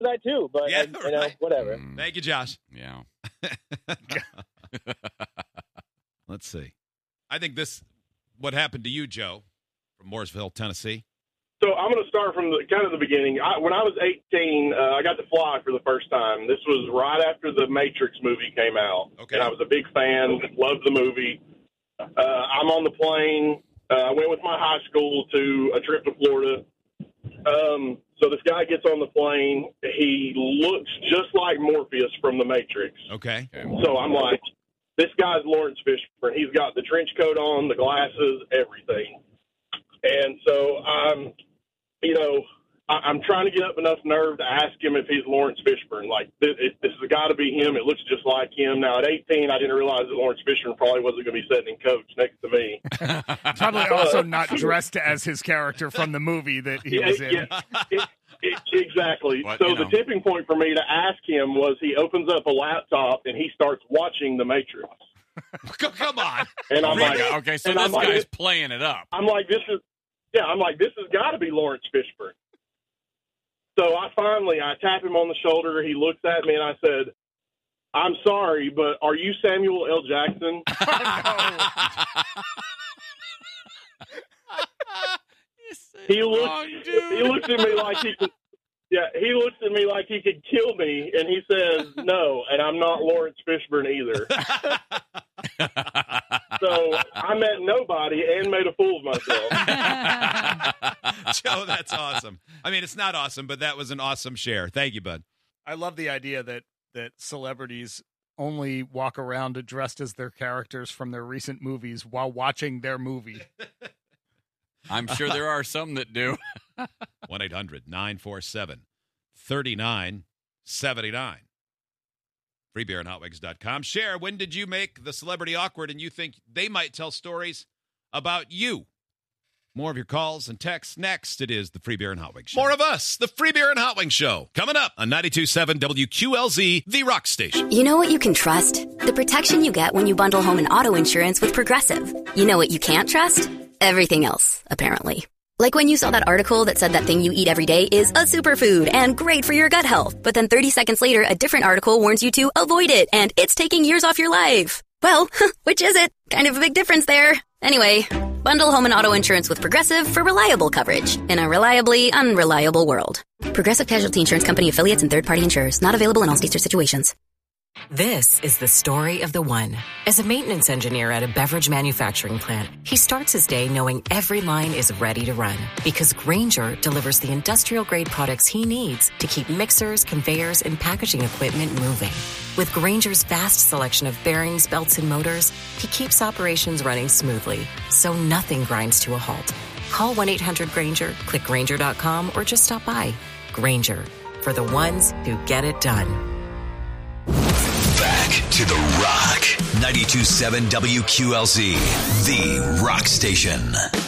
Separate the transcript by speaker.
Speaker 1: that too, but
Speaker 2: Yeah,
Speaker 1: you know,
Speaker 2: right.
Speaker 1: whatever.
Speaker 2: Thank you, Josh.
Speaker 3: Yeah.
Speaker 2: Let's see. I think what happened to you, Joe, from Mooresville, Tennessee.
Speaker 4: So I'm going to start from the beginning. When I was 18, I got to fly for the first time. This was right after the Matrix movie came out.
Speaker 2: Okay.
Speaker 4: And I was a big fan, loved the movie. I'm on the plane. I went with my high school to a trip to Florida. So this guy gets on the plane. He looks just like Morpheus from the Matrix.
Speaker 2: Okay.
Speaker 4: So I'm like, this guy's Lawrence Fishburne. He's got the trench coat on, the glasses, everything. And so I'm trying to get up enough nerve to ask him if he's Lawrence Fishburne. Like, this has got to be him. It looks just like him. Now, at 18, I didn't realize that Lawrence Fishburne probably wasn't going to be sitting in coach next to me.
Speaker 5: Probably also not dressed as his character from the movie that he was in.
Speaker 4: Exactly.
Speaker 3: But,
Speaker 4: so the tipping point for me to ask him was he opens up a laptop and he starts watching The Matrix.
Speaker 2: Come on.
Speaker 4: And I'm like,
Speaker 3: okay, so this guy's playing it up.
Speaker 4: I'm like, this has got to be Lawrence Fishburne. So I tap him on the shoulder. He looks at me and I said, I'm sorry, but are you Samuel L. Jackson? He looks at me like he could. Yeah, he looks at me like he could kill me, and he says no, and I'm not Lawrence Fishburne either. So I met nobody and made a fool of myself.
Speaker 2: Joe, that's awesome. I mean, it's not awesome, but that was an awesome share. Thank you, bud.
Speaker 5: I love the idea that celebrities only walk around dressed as their characters from their recent movies while watching their movie.
Speaker 3: I'm sure there are some that do.
Speaker 2: 1-800-947-3979. Freebeerandhotwings.com. Share, when did you make the celebrity awkward and you think they might tell stories about you? More of your calls and texts next. It is the Free Beer and Hot Wings Show. More of us, the Free Beer and Hot Wings Show. Coming up on 92.7 WQLZ, the rock station.
Speaker 6: You know what you can trust? The protection you get when you bundle home and auto insurance with Progressive. You know what you can't trust? Everything else, apparently. Like when you saw that article that said that thing you eat every day is a superfood and great for your gut health. But then 30 seconds later, a different article warns you to avoid it and it's taking years off your life. Well, which is it? Kind of a big difference there. Anyway, bundle home and auto insurance with Progressive for reliable coverage in a reliably unreliable world. Progressive Casualty Insurance Company affiliates and third-party insurers. Not available in all states or situations.
Speaker 7: This is the story of the one. As a maintenance engineer at a beverage manufacturing plant, he starts his day knowing every line is ready to run because Grainger delivers the industrial-grade products he needs to keep mixers, conveyors, and packaging equipment moving. With Grainger's vast selection of bearings, belts, and motors, he keeps operations running smoothly, so nothing grinds to a halt. Call 1-800-GRAINGER, click Grainger.com, or just stop by. Grainger, for the ones who get it done.
Speaker 8: Back to the Rock. 92.7 WQLZ, the rock station.